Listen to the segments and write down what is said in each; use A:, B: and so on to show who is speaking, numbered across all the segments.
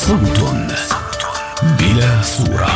A: صوت بلا صورة.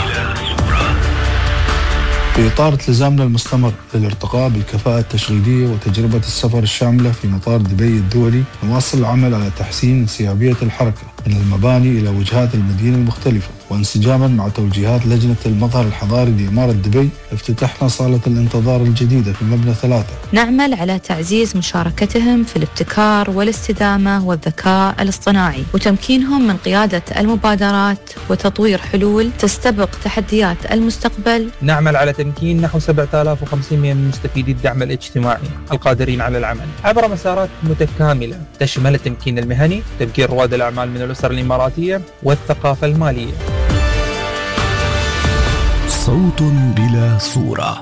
B: في إطار التزامنا المستمر للارتقاء بالكفاءة التشغيلية وتجربة السفر الشاملة في مطار دبي الدولي، نواصل العمل على تحسين انسيابية الحركة من المباني إلى وجهات المدينة المختلفة. وانسجاما مع توجيهات لجنة المظهر الحضاري لإمارة دبي، افتتحنا صالة الانتظار الجديدة في مبنى 3.
C: نعمل على تعزيز مشاركتهم في الابتكار والاستدامة والذكاء الاصطناعي، وتمكينهم من قيادة المبادرات وتطوير حلول تستبق تحديات المستقبل.
D: نعمل على تمكين نحو 7500 من مستفيدي الدعم الاجتماعي القادرين على العمل عبر مسارات متكاملة تشمل التمكين المهني، تمكين رواد الأعمال من الأسر الإماراتية، والثقافة المالية.
A: صوت بلا صورة.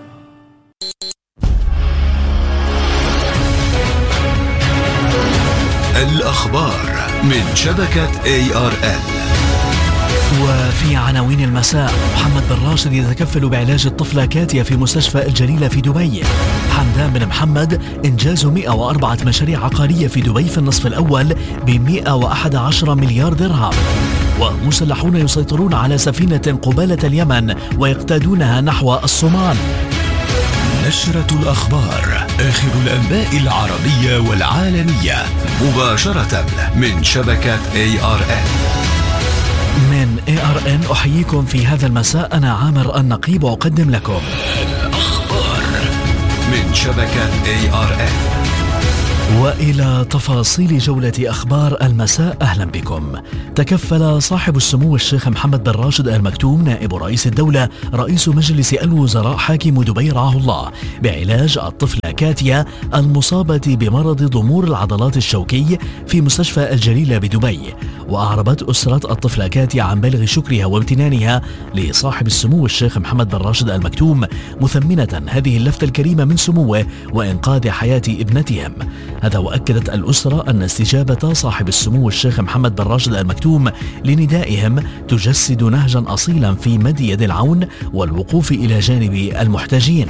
A: الأخبار من شبكة ARN.
E: وفي عناوين المساء، محمد بن راشد يتكفل بعلاج الطفلة كاتيا في مستشفى الجليلة في دبي. حمدان بن محمد إنجاز 104 مشاريع عقارية في دبي في النصف الأول ب111 مليار درهم. ومسلحون يسيطرون على سفينة قبالة اليمن ويقتادونها نحو الصومال.
A: نشرة الأخبار، آخر الأنباء العربية والعالمية مباشرة من شبكة ARN.
E: من ARN أحييكم في هذا المساء، أنا عامر النقيب أقدم لكم
A: الأخبار من شبكة ARN.
E: وإلى تفاصيل جولة أخبار المساء، أهلا بكم. تكفل صاحب السمو الشيخ محمد بن راشد آل مكتوم نائب رئيس الدولة رئيس مجلس الوزراء حاكم دبي رعاه الله بعلاج الطفلة كاتيا المصابة بمرض ضمور العضلات الشوكي في مستشفى الجليلة بدبي. وأعربت أسرة الطفلة كاتيا عن بالغ شكرها وامتنانها لصاحب السمو الشيخ محمد بن راشد آل مكتوم، مثمنة هذه اللفتة الكريمة من سموه وإنقاذ حياة ابنتهم. هذا وأكدت الأسرة أن استجابة صاحب السمو الشيخ محمد بن راشد آل مكتوم لندائهم تجسد نهجا أصيلا في مد يد العون والوقوف إلى جانب المحتاجين.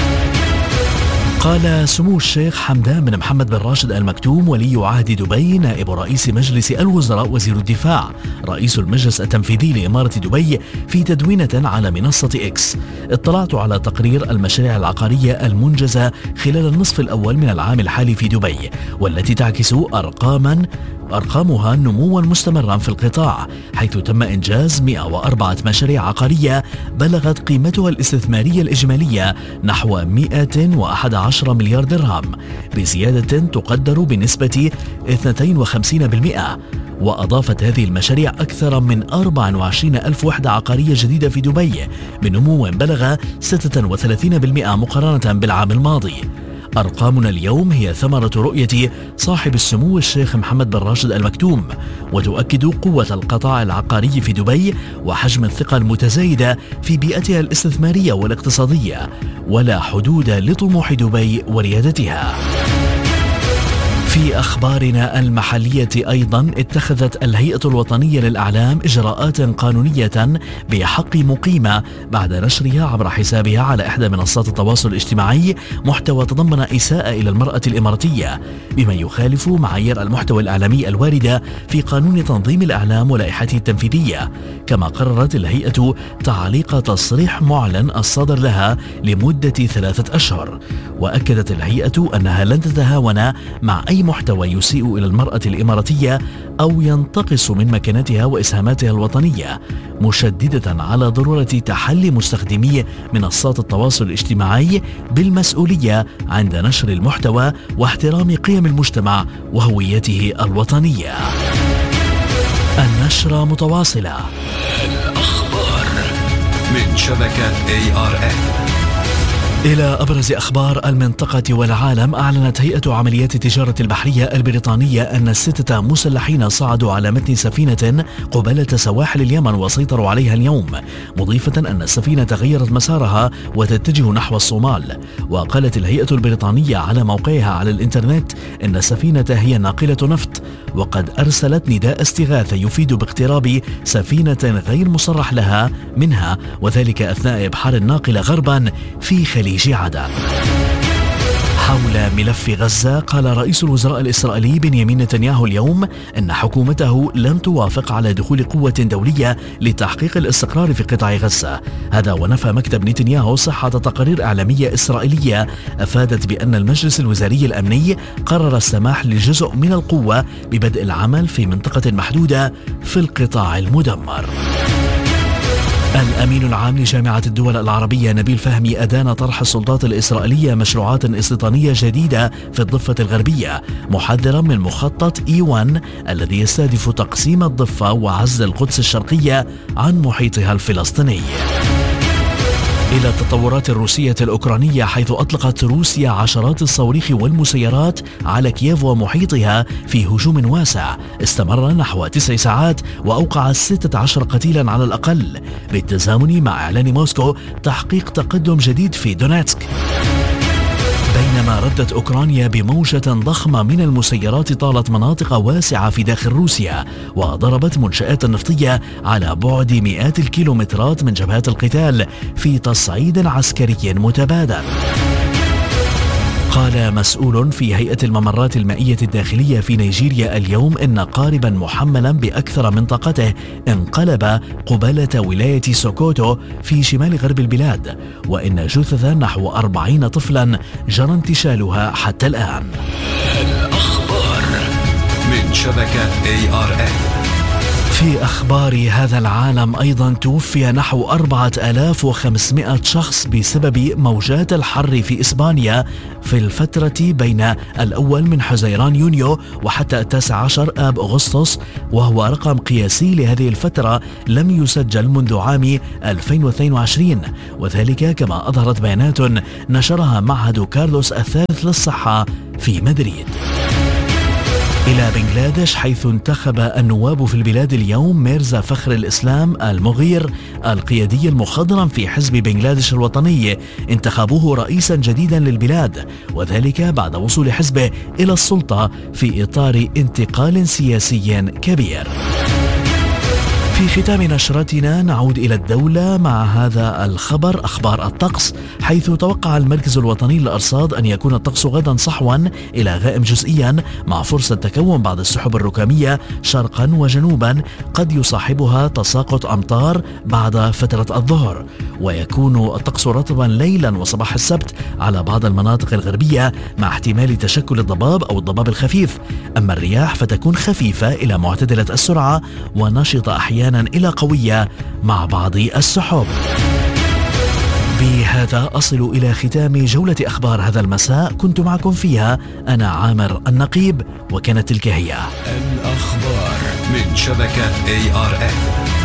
E: قال سمو الشيخ حمدان بن محمد بن راشد آل مكتوم ولي عهد دبي نائب رئيس مجلس الوزراء وزير الدفاع رئيس المجلس التنفيذي لإمارة دبي في تدوينة على منصة إكس: اطلعت على تقرير المشاريع العقارية المنجزة خلال النصف الأول من العام الحالي في دبي، والتي تعكس أرقامها نموا مستمرا في القطاع، حيث تم إنجاز 104 مشاريع عقارية بلغت قيمتها الاستثمارية الإجمالية نحو 111 مليار درهم، بزيادة تقدر بنسبة 52%. وأضافت هذه المشاريع أكثر من 24 ألف وحدة عقارية جديدة في دبي بنمو بلغ 36% مقارنة بالعام الماضي. أرقامنا اليوم هي ثمرة رؤية صاحب السمو الشيخ محمد بن راشد آل مكتوم، وتؤكد قوة القطاع العقاري في دبي وحجم الثقة المتزايدة في بيئتها الاستثمارية والاقتصادية، ولا حدود لطموح دبي وريادتها. في أخبارنا المحلية أيضا، اتخذت الهيئة الوطنية للأعلام إجراءات قانونية بحق مقيمة بعد نشرها عبر حسابها على إحدى منصات التواصل الاجتماعي محتوى تضمن إساءة إلى المرأة الإماراتية، بما يخالف معايير المحتوى الإعلامي الواردة في قانون تنظيم الإعلام ولائحته التنفيذية. كما قررت الهيئة تعليق تصريح معلن الصادر لها لمدة 3 أشهر. وأكدت الهيئة أنها لن تتهاون مع أي محتوى يسيء إلى المرأة الإماراتية أو ينتقص من مكانتها وإسهاماتها الوطنية، مشددة على ضرورة تحلي مستخدمي منصات التواصل الاجتماعي بالمسؤولية عند نشر المحتوى واحترام قيم المجتمع وهويته الوطنية. النشرة متواصلة.
A: الأخبار من شبكة ARN.
E: إلى أبرز أخبار المنطقة والعالم. أعلنت هيئة عمليات التجارة البحرية البريطانية أن 6 مسلحين صعدوا على متن سفينة قبالة سواحل اليمن وسيطروا عليها اليوم، مضيفة أن السفينة غيرت مسارها وتتجه نحو الصومال. وقالت الهيئة البريطانية على موقعها على الإنترنت أن السفينة هي ناقلة نفط، وقد أرسلت نداء استغاثة يفيد باقتراب سفينة غير مصرح لها منها، وذلك أثناء إبحار الناقلة غربا في خليج عدن. حول ملف غزة، قال رئيس الوزراء الإسرائيلي بنيامين نتنياهو اليوم إن حكومته لن توافق على دخول قوة دولية لتحقيق الاستقرار في قطاع غزة. هذا ونفى مكتب نتنياهو صحة تقارير إعلامية إسرائيلية أفادت بأن المجلس الوزاري الأمني قرر السماح لجزء من القوة ببدء العمل في منطقة محدودة في القطاع المدمر. الأمين العام لجامعة الدول العربية نبيل فهمي أدان طرح السلطات الإسرائيلية مشروعات استيطانية جديدة في الضفة الغربية، محذرا من مخطط E1 الذي يستهدف تقسيم الضفة وعزل القدس الشرقية عن محيطها الفلسطيني. إلى التطورات الروسية الأوكرانية، حيث أطلقت روسيا عشرات الصواريخ والمسيرات على كييف ومحيطها في هجوم واسع استمر نحو 9 ساعات وأوقع 16 قتيلا على الأقل، بالتزامن مع إعلان موسكو تحقيق تقدم جديد في دونيتسك. بينما ردت أوكرانيا بموجة ضخمة من المسيرات طالت مناطق واسعة في داخل روسيا، وضربت منشآت نفطية على بعد مئات الكيلومترات من جبهات القتال في تصعيد عسكري متبادل. قال مسؤول في هيئة الممرات المائية الداخلية في نيجيريا اليوم إن قاربا محملا بأكثر من طاقته انقلب قبالة ولاية سوكوتو في شمال غرب البلاد، وإن جثثا نحو 40 طفلا جرى انتشالها حتى الآن.
A: الأخبار من شبكة ARN.
E: في أخبار هذا العالم أيضا، توفي نحو 4500 شخص بسبب موجات الحر في إسبانيا في الفترة بين الأول من حزيران يونيو وحتى 19 آب أغسطس، وهو رقم قياسي لهذه الفترة لم يسجل منذ عام 2022، وذلك كما أظهرت بيانات نشرها معهد كارلوس الثالث للصحة في مدريد. إلى بنغلاديش، حيث انتخب النواب في البلاد اليوم ميرزا فخر الإسلام المغير القيادي المخضرم في حزب بنغلاديش الوطني، انتخبوه رئيسا جديدا للبلاد، وذلك بعد وصول حزبه إلى السلطة في إطار انتقال سياسي كبير. في ختام نشرتنا نعود إلى الدولة مع هذا الخبر، أخبار الطقس، حيث توقع المركز الوطني للأرصاد أن يكون الطقس غدا صحوا إلى غائم جزئيا، مع فرصة تكون بعض السحب الركامية شرقا وجنوبا قد يصاحبها تساقط أمطار بعد فترة الظهر، ويكون الطقس رطبا ليلا وصباح السبت على بعض المناطق الغربية مع احتمال تشكل الضباب أو الضباب الخفيف. أما الرياح فتكون خفيفة إلى معتدلة السرعة ونشطة أحيانا إلى قوية مع بعض السحب. بهذا أصل إلى ختام جولة أخبار هذا المساء، كنت معكم فيها أنا عامر النقيب، وكانت تلك هي
A: الأخبار من شبكة ARN.